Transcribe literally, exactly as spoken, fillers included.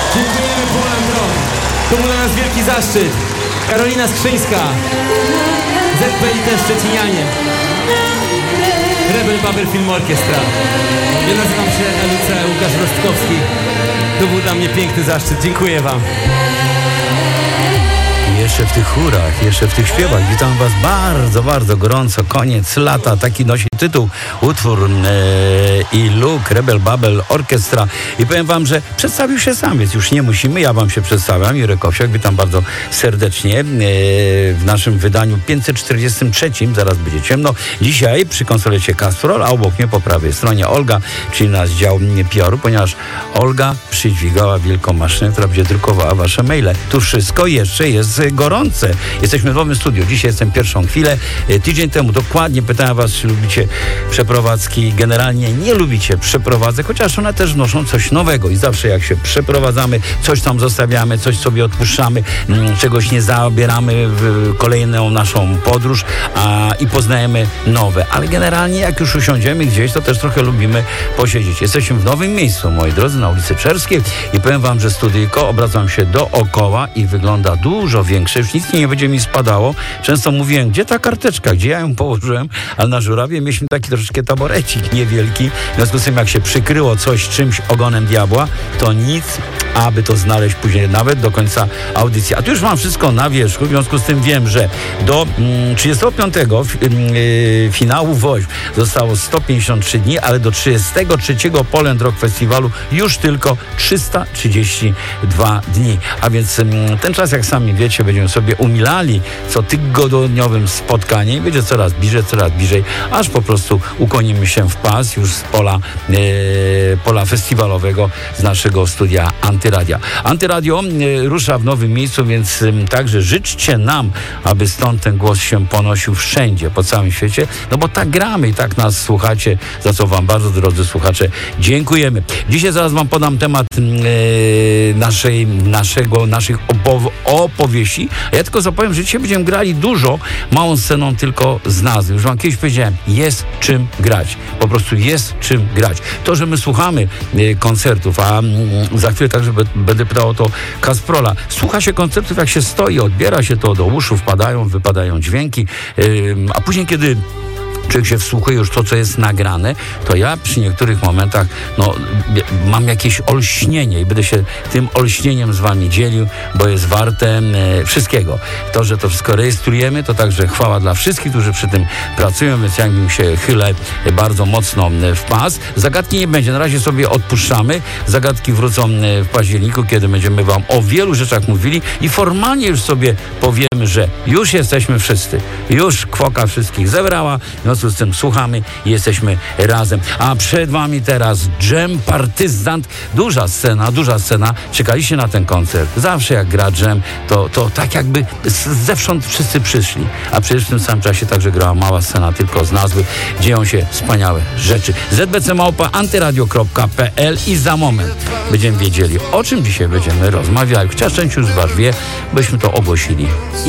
Dziękujemy Poland Rock. To był dla nas wielki zaszczyt. Karolina Skrzyńska, Z P I T Szczecinianie, Rebel Babel Film Orkiestra. Ja nazywam się L C Łukasz Rostkowski. To był dla mnie piękny zaszczyt. Dziękuję wam. Jeszcze w tych chórach, jeszcze w tych śpiewach. Witam was bardzo, bardzo gorąco. Koniec lata, taki nosi tytuł utwór e, i look Rebel Babel Orkiestra. I powiem wam, że przedstawił się sam, więc już nie musimy. Ja wam się przedstawiam, Jurek Owsiak. Witam bardzo serdecznie e, w naszym wydaniu pięćset czterdziestym trzecim. Zaraz będzie ciemno. Dzisiaj przy konsolecie Castrol, a obok mnie po prawej stronie Olga, czyli nasz dział P R-u, ponieważ Olga przydźwigała wielką maszynę, która będzie drukowała wasze maile. Tu wszystko jeszcze jest gorące. Jesteśmy w nowym studiu. Dzisiaj jestem pierwszą chwilę. Tydzień temu dokładnie pytałem was, czy lubicie przeprowadzki. Generalnie nie lubicie przeprowadzek, chociaż one też wnoszą coś nowego i zawsze jak się przeprowadzamy, coś tam zostawiamy, coś sobie odpuszczamy, czegoś nie zabieramy w kolejną naszą podróż a, i poznajemy nowe. Ale generalnie jak już usiądziemy gdzieś, to też trochę lubimy posiedzieć. Jesteśmy w nowym miejscu, moi drodzy, na ulicy Czerskiej i powiem wam, że studyjko, obracam się dookoła i wygląda dużo większe. Już nic nie będzie mi spadało. Często mówiłem, gdzie ta karteczka, gdzie ja ją położyłem, ale na żurawie mieliśmy taki troszeczkę taborecik niewielki. W związku z tym, jak się przykryło coś czymś ogonem diabła, to nic, aby to znaleźć później nawet do końca audycji. A tu już mam wszystko na wierzchu, w związku z tym wiem, że do mm, trzydziestego piątego yy, finału WOŚP zostało sto pięćdziesiąt trzy dni, ale do trzydziestego trzeciego Poland Rock Festiwalu już tylko trzysta trzydzieści dwa dni. A więc mm, ten czas, jak sami wiecie, będziemy sobie umilali co tygodniowym spotkaniem i będzie coraz bliżej, coraz bliżej, aż po prostu ukonimy się w pas już z pola, e, pola festiwalowego z naszego studia Antyradia. Antyradio e, rusza w nowym miejscu, więc e, także życzcie nam, aby stąd ten głos się ponosił wszędzie, po całym świecie, no bo tak gramy i tak nas słuchacie, za co wam bardzo, drodzy słuchacze, dziękujemy. Dzisiaj zaraz wam podam temat e, naszej, naszego, naszych opow- opowieści. A ja tylko zapowiem, że dzisiaj będziemy grali dużo, małą sceną tylko z nazwy. Już wam kiedyś powiedziałem, jest czym grać. Po prostu jest czym grać. To, że my słuchamy y, koncertów, a y, za chwilę także b- będę pytał o to Kasprola. Słucha się koncertów, jak się stoi, odbiera się to do uszu, wpadają, wypadają dźwięki, y, a później, kiedy człowiek się wsłuchuje już to, co jest nagrane, to ja przy niektórych momentach no, mam jakieś olśnienie i będę się tym olśnieniem z wami dzielił, bo jest warte e, wszystkiego. To, że to wszystko rejestrujemy, to także chwała dla wszystkich, którzy przy tym pracują, więc jakbym się chylę bardzo mocno w pas. Zagadki nie będzie, na razie sobie odpuszczamy. Zagadki wrócą w październiku, kiedy będziemy wam o wielu rzeczach mówili i formalnie już sobie powiemy, że już jesteśmy wszyscy. Już kwoka wszystkich zebrała, w związku z tym słuchamy i jesteśmy razem. A przed wami teraz Dżem Partyzant. Duża scena, duża scena. Czekaliście na ten koncert. Zawsze jak gra Dżem, to, to tak jakby zewsząd wszyscy przyszli. A przecież w tym samym czasie także grała mała scena tylko z nazwy. Dzieją się wspaniałe rzeczy. Z B C małpa antyradio kropka p l i za moment będziemy wiedzieli, o czym dzisiaj będziemy rozmawiali. Chociaż część już z was wie, byśmy to ogłosili